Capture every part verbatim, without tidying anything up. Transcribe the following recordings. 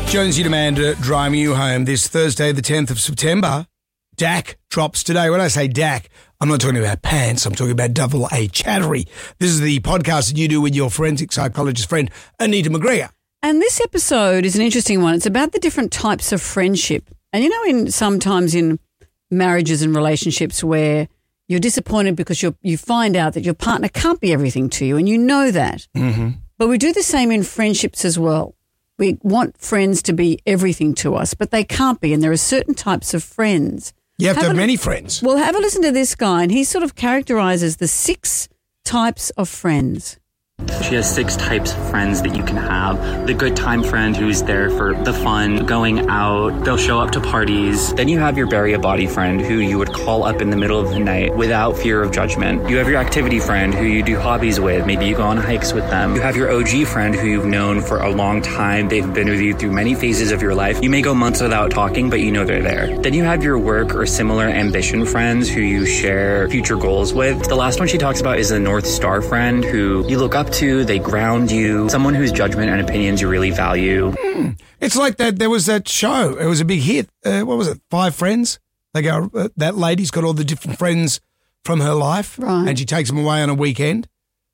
Jonesy and Amanda driving you home this Thursday, the tenth of September. D A C drops today. When I say D A C, I'm not talking about pants. I'm talking about double A chattery. This is the podcast that you do with your forensic psychologist friend, Anita McGregor. And this episode is an interesting one. It's about the different types of friendship. And you know, in sometimes in marriages and relationships where you're disappointed because you you find out that your partner can't be everything to you, and you know that. Mm-hmm. But we do the same in friendships as well. We want friends to be everything to us, but they can't be, and there are certain types of friends. You have, have to have a, many friends. Well, have a listen to this guy, and he sort of characterizes the six types of friends. She has six types of friends that you can have. The good time friend who's there for the fun, going out, they'll show up to parties. Then you have your bury a body friend who you would call up in the middle of the night without fear of judgment. You have your activity friend who you do hobbies with. Maybe you go on hikes with them. You have your O G friend who you've known for a long time. They've been with you through many phases of your life. You may go months without talking, but you know they're there. Then you have your work or similar ambition friends who you share future goals with. The last one she talks about is the North Star friend who you look up to, they ground you, someone whose judgment and opinions you really value. Mm. It's like that. There was that show. It was a big hit. Uh, what was it? Five Friends. They go. Uh, that lady's got all the different friends from her life, right, and she takes them away on a weekend.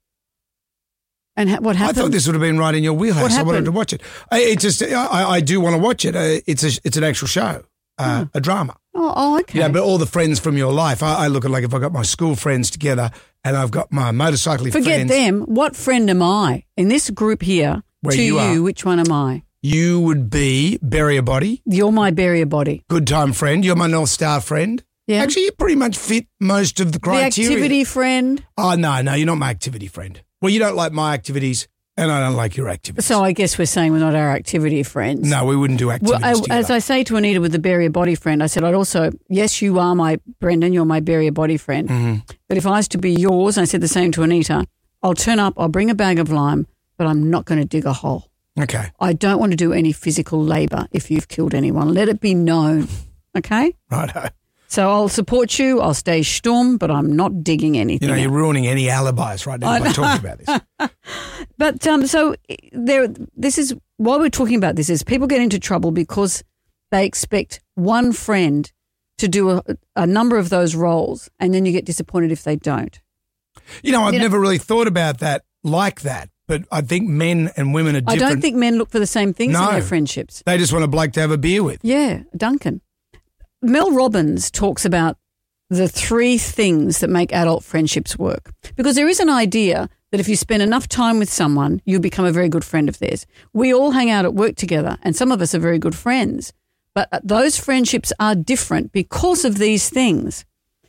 And ha- what happened? I thought this would have been right in your wheelhouse. What happened? I wanted to watch it. I, it just. I, I do want to watch it. Uh, it's a. It's an actual show. Uh, oh. A drama. Oh, oh, okay. Yeah, but all the friends from your life. I, I look at like if I got my school friends together and I've got my motorcycling friends. Forget them. What friend am I in this group here? Where to you you, are. which one am I? You would be bury a body. You're my bury a body. Good time friend. You're my North Star friend. Yeah. Actually, you pretty much fit most of the criteria. The activity friend. Oh, no, no, you're not my activity friend. Well, you don't like my activities and I don't like your activities. So I guess we're saying we're not our activity friends. No, we wouldn't do activities Well, I, together. as I say to Anita with the bury a body friend, I said I'd also, yes, you are my, Brendan, you're my bury a body friend. Mm-hmm. But if I was to be yours, and I said the same to Anita, I'll turn up, I'll bring a bag of lime, but I'm not going to dig a hole. Okay. I don't want to do any physical labour if you've killed anyone. Let it be known, okay? Righto. So I'll support you, I'll stay stum, but I'm not digging anything. You know, out. you're ruining any alibis right now by talking about this. But um, so there, this is why we're talking about this is people get into trouble because they expect one friend to do a, a number of those roles, and then you get disappointed if they don't. You know, I've You know- never really thought about that like that, but I think men and women are I different. don't think men look for the same things No. in their friendships. They just want a bloke to have a beer with. Yeah, Duncan. Mel Robbins talks about the three things that make adult friendships work, because there is an idea that if you spend enough time with someone, you'll become a very good friend of theirs. We all hang out at work together, and some of us are very good friends, but those friendships are different because of these things.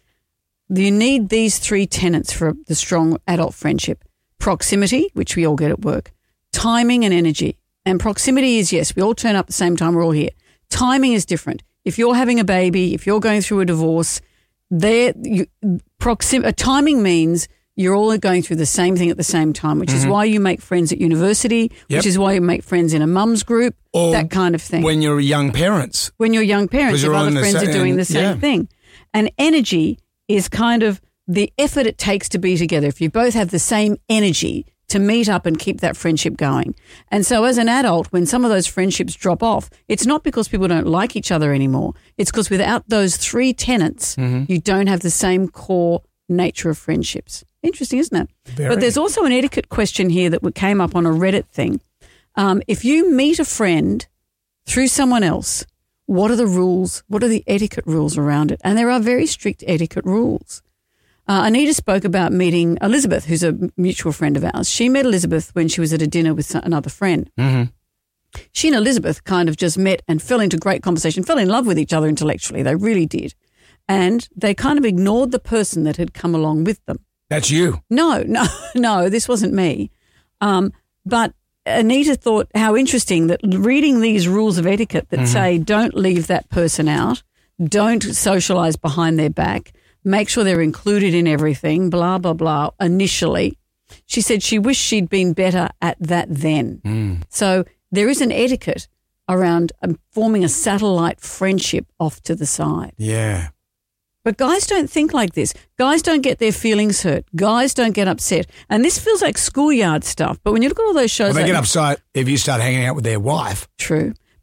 You need these three tenets for the strong adult friendship: proximity, which we all get at work, timing and energy. And proximity is, yes, we all turn up at the same time, we're all here. Timing is different. If you're having a baby, if you're going through a divorce, there, you, proxim- uh, timing means you're all going through the same thing at the same time, which Mm-hmm. is why you make friends at university, Yep. which is why you make friends in a mum's group, Or that kind of thing. When you're young parents. When you're young 'Cause parents, you're if all other in the friends sa- are doing and- the same yeah. thing. And energy is kind of the effort it takes to be together. If you both have the same energy to meet up and keep that friendship going. And so as an adult, when some of those friendships drop off, it's not because people don't like each other anymore. It's because without those three tenets, Mm-hmm. you don't have the same core nature of friendships. Interesting, isn't it? Very. But there's also an etiquette question here that came up on a Reddit thing. Um, if you meet a friend through someone else, what are the rules? What are the etiquette rules around it? And there are very strict etiquette rules. Uh, Anita spoke about meeting Elizabeth, who's a mutual friend of ours. She met Elizabeth when she was at a dinner with another friend. Mm-hmm. She and Elizabeth kind of just met and fell into great conversation, fell in love with each other intellectually. They really did. And they kind of ignored the person that had come along with them. That's you. No, no, no, this wasn't me. Um, but Anita thought how interesting that reading these rules of etiquette that Mm-hmm. say don't leave that person out, don't socialise behind their back, make sure they're included in everything, blah, blah, blah, initially. She said she wished she'd been better at that then. Mm. So there is an etiquette around um, forming a satellite friendship off to the side. Yeah. But guys don't think like this. Guys don't get their feelings hurt. Guys don't get upset. And this feels like schoolyard stuff. But when you look at all those shows, Well, they like, get upset if you start hanging out with their wife. true.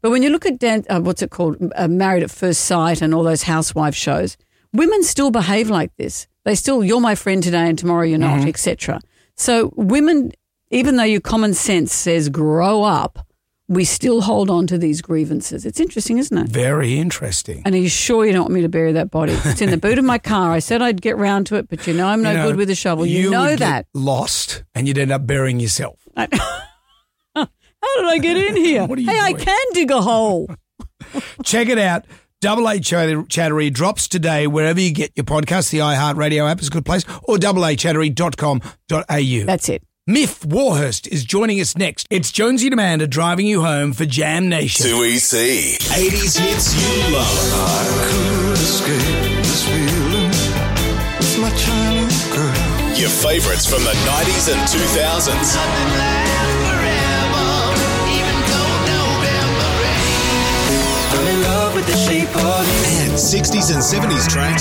But when you look at, Dan, uh, what's it called, uh, Married at First Sight and all those housewife shows, women still behave like this. They still, you're my friend today and tomorrow you're not, mm-hmm. et cetera. So women, even though your common sense says grow up, we still hold on to these grievances. It's interesting, isn't it? Very interesting. And are you sure you don't want me to bury that body? It's in the boot of my car. I said I'd get round to it, but you know I'm no you know, good with a shovel. You, you know would that. Get lost and you'd end up burying yourself. I, how did I get in here? What are you hey, doing? I can dig a hole. Check it out. Double A Chattery drops today wherever you get your podcast. The iHeartRadio app is a good place, or double a chattery dot com dot a u. That's it. Miff Warhurst is joining us next. It's Jonesy and Amanda driving you home for Jam Nation. two E C. eighties hits you love. I could escape this feeling with my Chinese girl. Your favourites from the nineties and two thousands. I'm in love with the shape of you. And sixties and seventies tracks